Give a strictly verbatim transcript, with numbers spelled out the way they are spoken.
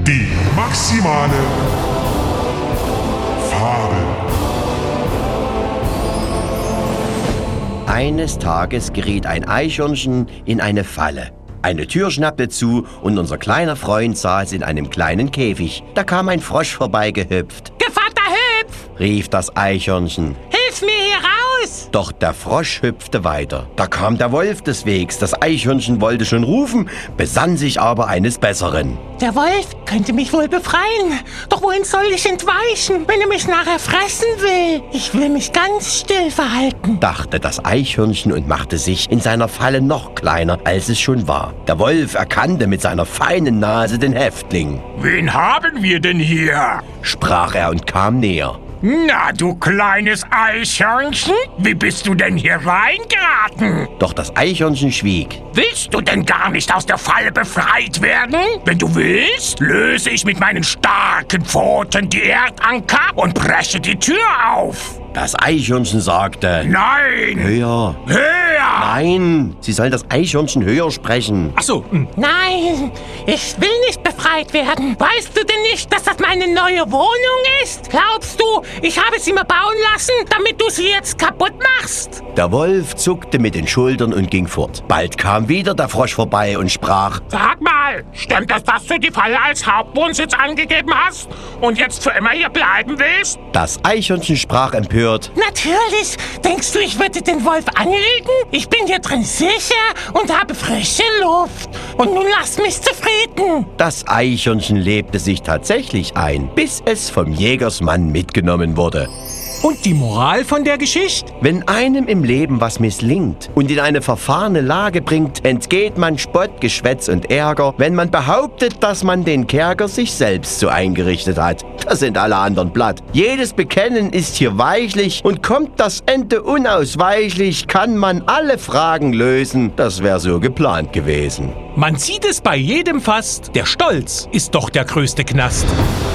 Die maximale Fabel. Eines Tages geriet ein Eichhörnchen in eine Falle. Eine Tür schnappte zu und unser kleiner Freund saß in einem kleinen Käfig. Da kam ein Frosch vorbeigehüpft. Gevatter Hüpf! Rief das Eichhörnchen. Hilf mir hier raus! Doch der Frosch hüpfte weiter. Da kam der Wolf des Wegs. Das Eichhörnchen wollte schon rufen, besann sich aber eines Besseren. Der Wolf könnte mich wohl befreien. Doch wohin soll ich entweichen, wenn er mich nachher fressen will? Ich will mich ganz still verhalten, dachte das Eichhörnchen und machte sich in seiner Falle noch kleiner, als es schon war. Der Wolf erkannte mit seiner feinen Nase den Häftling. Wen haben wir denn hier? Sprach er und kam näher. Na, du kleines Eichhörnchen, wie bist du denn hier reingeraten? Doch das Eichhörnchen schwieg. Willst du denn gar nicht aus der Falle befreit werden? Wenn du willst, löse ich mit meinen starken Pfoten die Erdanker und breche die Tür auf. Das Eichhörnchen sagte: Nein! Höher! Höher! Nein! Sie soll das Eichhörnchen höher sprechen. Ach so. Hm. Nein, ich will nicht befreit werden. Weißt du denn nicht, dass das meine neue Wohnung ist? Glaubst du, ich habe sie mir bauen lassen, damit du sie jetzt kaputt machst? Der Wolf zuckte mit den Schultern und ging fort. Bald kam wieder der Frosch vorbei und sprach: Sag mal, stimmt es, dass du die Falle als Hauptwohnsitz angegeben hast und jetzt für immer hier bleiben willst? Das Eichhörnchen sprach empört: Natürlich! Denkst du, ich würde den Wolf anlügen? Ich bin hier drin sicher und habe frische Luft. Und nun lass mich zufrieden. Das Eichhörnchen lebte sich tatsächlich ein, bis es vom Jägersmann mitgenommen wurde. Und die Moral von der Geschichte? Wenn einem im Leben was misslingt und in eine verfahrene Lage bringt, entgeht man Spott, Geschwätz und Ärger, wenn man behauptet, dass man den Kerker sich selbst so eingerichtet hat. Da sind alle anderen platt. Jedes Bekennen ist hier weichlich und kommt das Ende unausweichlich, kann man alle Fragen lösen. Das wäre so geplant gewesen. Man sieht es bei jedem fast, der Stolz ist doch der größte Knast.